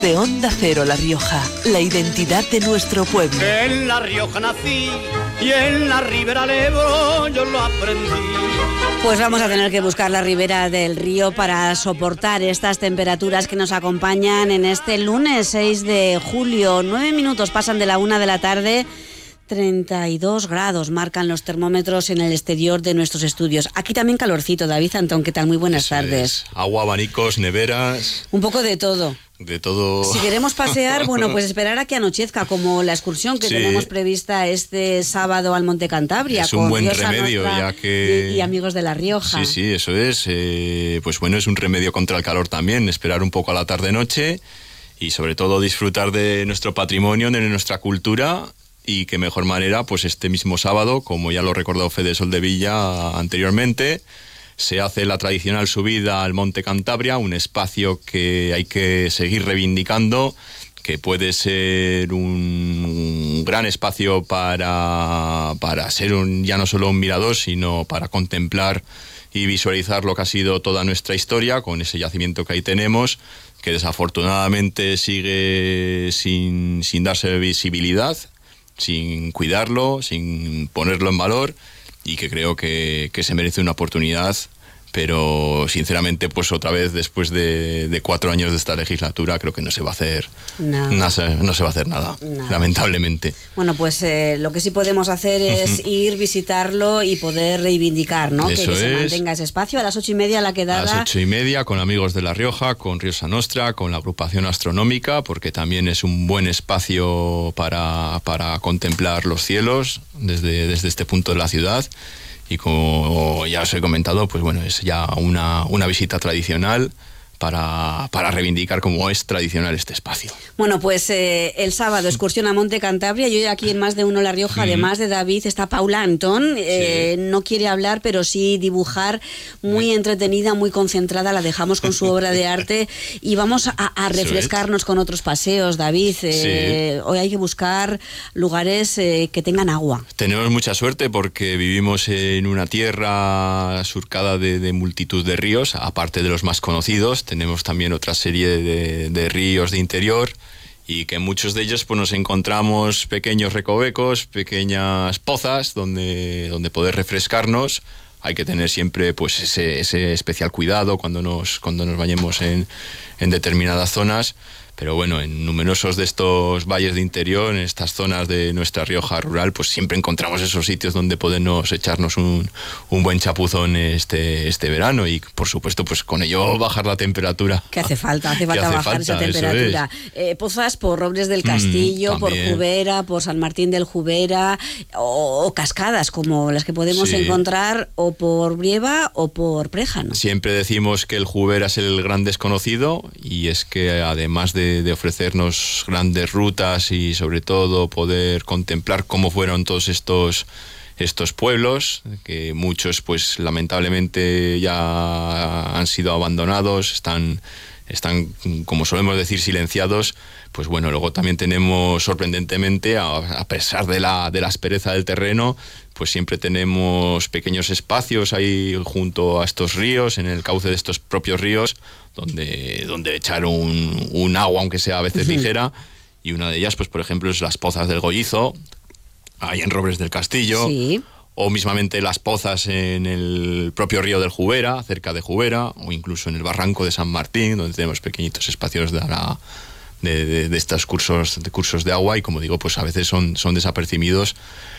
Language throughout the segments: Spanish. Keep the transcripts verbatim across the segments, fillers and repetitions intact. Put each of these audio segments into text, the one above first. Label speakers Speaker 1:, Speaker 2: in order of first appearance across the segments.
Speaker 1: De Onda Cero La Rioja, la identidad de nuestro pueblo.
Speaker 2: En La Rioja nací y en la Ribera del Ebro yo lo aprendí.
Speaker 3: Pues vamos a tener que buscar la ribera del río para soportar estas temperaturas que nos acompañan en este lunes seis de julio. Nueve minutos pasan de la una de la tarde. treinta y dos grados marcan los termómetros en el exterior de nuestros estudios. Aquí también calorcito. David Antón, ¿qué tal? Muy buenas
Speaker 4: Eso
Speaker 3: tardes.
Speaker 4: Es. Agua, abanicos, neveras.
Speaker 3: Un poco de todo.
Speaker 4: De todo.
Speaker 3: Si queremos pasear, bueno, pues esperar a que anochezca, como la excursión que sí. tenemos prevista este sábado al Monte Cantabria.
Speaker 4: Es un
Speaker 3: con
Speaker 4: buen
Speaker 3: Diosa
Speaker 4: remedio,
Speaker 3: Nostra
Speaker 4: ya que...
Speaker 3: Y, y amigos de La Rioja.
Speaker 4: Sí, sí, eso es. Eh, pues bueno, es un remedio contra el calor también, esperar un poco a la tarde-noche y sobre todo disfrutar de nuestro patrimonio, de nuestra cultura. Y qué mejor manera, pues este mismo sábado, como ya lo recordó Fede Soldevilla anteriormente, se hace la tradicional subida al Monte Cantabria, un espacio que hay que seguir reivindicando, que puede ser un gran espacio para, para ser un, ya no solo un mirador, sino para contemplar y visualizar lo que ha sido toda nuestra historia con ese yacimiento que ahí tenemos, que desafortunadamente sigue sin, sin darse visibilidad, sin cuidarlo, sin ponerlo en valor, y que creo que, que se merece una oportunidad, pero sinceramente pues otra vez después de, de cuatro años de esta legislatura creo que no se va a hacer no, no, se, no se va a hacer nada, nada. lamentablemente.
Speaker 3: Bueno, pues eh, lo que sí podemos hacer es uh-huh. ir, visitarlo y poder reivindicar, ¿no?
Speaker 4: Eso
Speaker 3: que, que se
Speaker 4: es.
Speaker 3: mantenga ese espacio. A las ocho y media la quedada.
Speaker 4: A las ocho y media con amigos de La Rioja, con Diosa Nostra, con la agrupación astronómica, porque también es un buen espacio para, para contemplar los cielos desde, desde este punto de la ciudad. Y como ya os he comentado, pues bueno, es ya una, una visita tradicional para, para reivindicar como es tradicional este espacio.
Speaker 3: Bueno, pues eh, el sábado, excursión a Monte Cantabria. Yo aquí en Más de Uno La Rioja, mm. además de David, está Paula Antón. Eh, sí. No quiere hablar, pero sí dibujar, muy sí. entretenida, muy concentrada. La dejamos con su obra de arte y vamos a, a refrescarnos con otros paseos, David. Eh, sí. Hoy hay que buscar lugares eh, que tengan agua.
Speaker 4: Tenemos mucha suerte porque vivimos en una tierra surcada de, de multitud de ríos, aparte de los más conocidos. Tenemos también otra serie de, de ríos de interior y que en muchos de ellos pues nos encontramos pequeños recovecos, pequeñas pozas donde, donde poder refrescarnos. Hay que tener siempre pues ese, ese especial cuidado cuando nos, cuando nos bañemos en, en determinadas zonas. Pero bueno, en numerosos de estos valles de interior, en estas zonas de nuestra Rioja rural, pues siempre encontramos esos sitios donde podemos echarnos un, un buen chapuzón este, este verano y, por supuesto, pues con ello bajar la temperatura.
Speaker 3: Que hace falta, hace falta
Speaker 4: hace
Speaker 3: bajar
Speaker 4: falta,
Speaker 3: esa temperatura. Eh, pozas por Robles del Castillo, mm, por Jubera, por San Martín del Jubera, o, o cascadas como las que podemos sí. encontrar o por Brieva o por Préjano.
Speaker 4: Siempre decimos que el Jubera es el gran desconocido y es que además de de ofrecernos grandes rutas y sobre todo poder contemplar cómo fueron todos estos estos pueblos, que muchos pues lamentablemente ya han sido abandonados, están están como solemos decir silenciados. Pues bueno, luego también tenemos sorprendentemente, a, a pesar de la, de la aspereza del terreno, pues siempre tenemos pequeños espacios ahí junto a estos ríos, en el cauce de estos propios ríos, donde, donde echar un, un agua, aunque sea a veces uh-huh. ligera, y una de ellas, pues por ejemplo, es las pozas del Gollizo, ahí en Robles del Castillo,
Speaker 3: sí.
Speaker 4: o mismamente las pozas en el propio río del Jubera, cerca de Jubera, o incluso en el barranco de San Martín, donde tenemos pequeñitos espacios de la... De, de, de estos cursos de cursos de agua y como digo pues a veces son, son desapercibidos,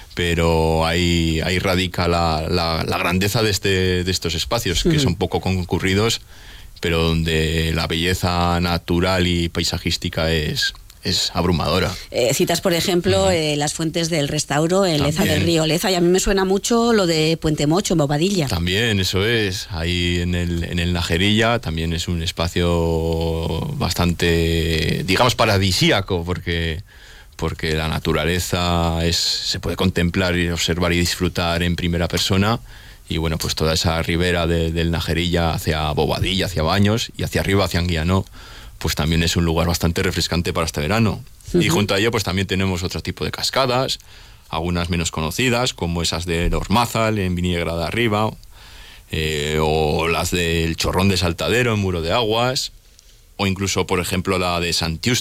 Speaker 4: pero ahí, ahí radica la, la, la grandeza de, este, de estos espacios, que son poco concurridos, pero donde la belleza natural y paisajística es, es abrumadora.
Speaker 3: Eh, citas, por ejemplo, uh-huh. eh, las fuentes del Restauro en Leza del Río Leza, y a mí me suena mucho lo de Puente Mocho, en Bobadilla.
Speaker 4: También, eso es. Ahí en el, en el Najerilla también es un espacio bastante, digamos, paradisíaco, porque, porque la naturaleza es, se puede contemplar y observar y disfrutar en primera persona. Y bueno, pues toda esa ribera de, del Najerilla hacia Bobadilla, hacia Baños y hacia arriba, hacia Anguiano, pues también es un lugar bastante refrescante para este verano. Uh-huh. Y junto a ello pues también tenemos otro tipo de cascadas, algunas menos conocidas, como esas de Ormázal en Viniegra de Arriba, eh, o las del Chorrón de Saltadero en Muro de Aguas, o incluso, por ejemplo, la de Santiuste,